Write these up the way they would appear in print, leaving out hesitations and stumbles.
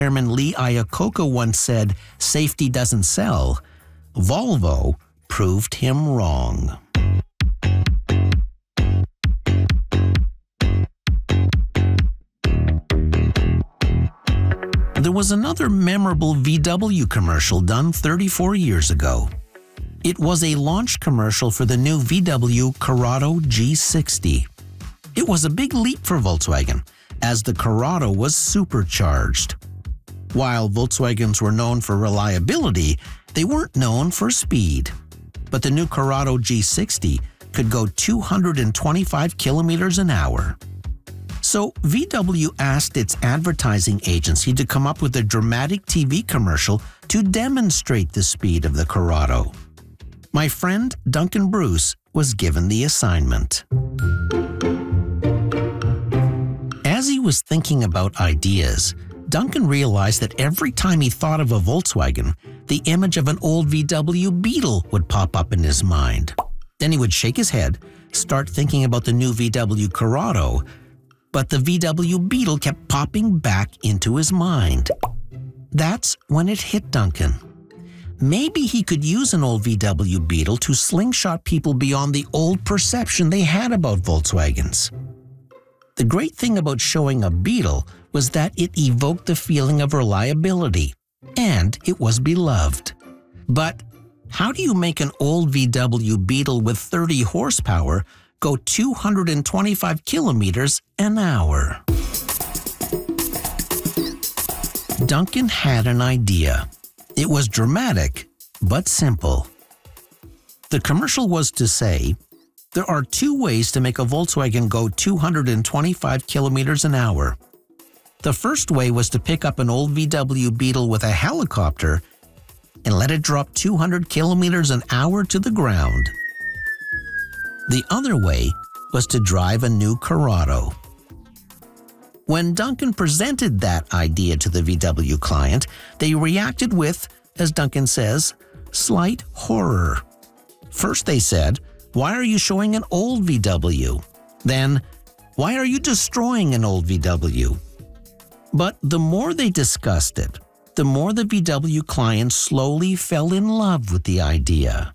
Chairman Lee Iacocca once said, "Safety doesn't sell," Volvo proved him wrong. There was another memorable VW commercial done 34 years ago. It was a launch commercial for the new VW Corrado G60. It was a big leap for Volkswagen, as the Corrado was supercharged. While Volkswagens were known for reliability, they weren't known for speed. But the new Corrado G60 could go 225 kilometers an hour. So VW asked its advertising agency to come up with a dramatic TV commercial to demonstrate the speed of the Corrado. My friend Duncan Bruce was given the assignment. As he was thinking about ideas, Duncan realized that every time he thought of a Volkswagen, the image of an old VW Beetle would pop up in his mind. Then he would shake his head, start thinking about the new VW Corrado, but the VW Beetle kept popping back into his mind. That's when it hit Duncan. Maybe he could use an old VW Beetle to slingshot people beyond the old perception they had about Volkswagens. The great thing about showing a Beetle was that it evoked the feeling of reliability, and it was beloved. But how do you make an old VW Beetle with 30 horsepower go 225 kilometers an hour? Duncan had an idea. It was dramatic, but simple. The commercial was to say, there are two ways to make a Volkswagen go 225 kilometers an hour. The first way was to pick up an old VW Beetle with a helicopter and let it drop 200 kilometers an hour to the ground. The other way was to drive a new Corrado. When Duncan presented that idea to the VW client, they reacted with, as Duncan says, slight horror. First they said, "Why are you showing an old VW?" Then, "Why are you destroying an old VW?" But the more they discussed it, the more the VW client slowly fell in love with the idea.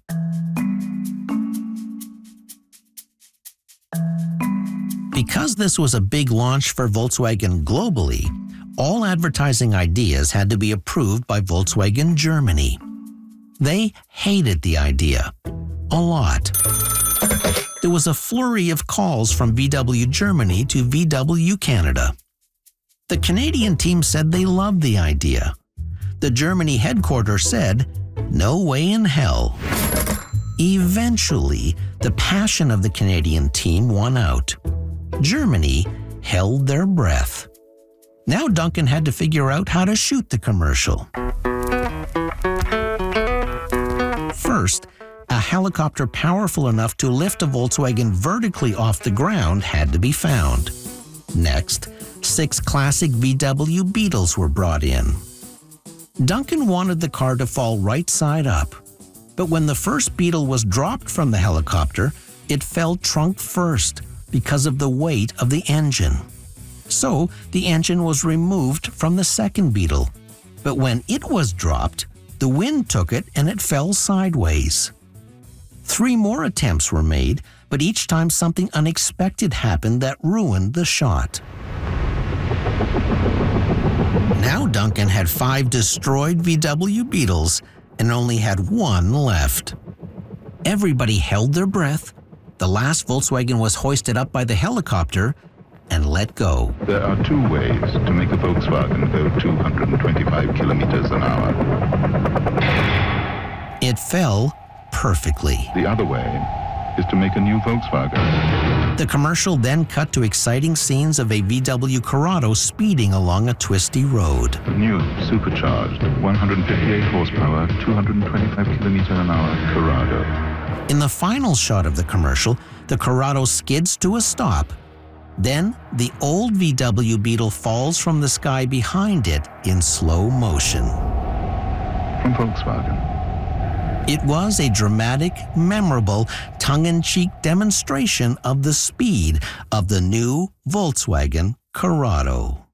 Because this was a big launch for Volkswagen globally, all advertising ideas had to be approved by Volkswagen Germany. They hated the idea. A lot. There was a flurry of calls from VW Germany to VW Canada. The Canadian team said they loved the idea. The Germany headquarters said, "No way in hell." Eventually, the passion of the Canadian team won out. Germany held their breath. Now Duncan had to figure out how to shoot the commercial. First, a helicopter powerful enough to lift a Volkswagen vertically off the ground had to be found. Next, 6 classic VW Beetles were brought in. Duncan wanted the car to fall right side up, but when the first Beetle was dropped from the helicopter, it fell trunk first because of the weight of the engine. So the engine was removed from the second Beetle, but when it was dropped, the wind took it and it fell sideways. 3 more attempts were made, but each time something unexpected happened that ruined the shot. Now Duncan had 5 destroyed VW Beetles and only had 1 left. Everybody held their breath. The last Volkswagen was hoisted up by the helicopter and let go. There are 2 ways to make a Volkswagen go 225 kilometers an hour. It fell perfectly. The other way is to make a new Volkswagen. The commercial then cut to exciting scenes of a VW Corrado speeding along a twisty road. A new, supercharged, 158 horsepower, 225 kilometers an hour Corrado. In the final shot of the commercial, the Corrado skids to a stop. Then, the old VW Beetle falls from the sky behind it in slow motion. From Volkswagen. It was a dramatic, memorable, tongue-in-cheek demonstration of the speed of the new Volkswagen Corrado.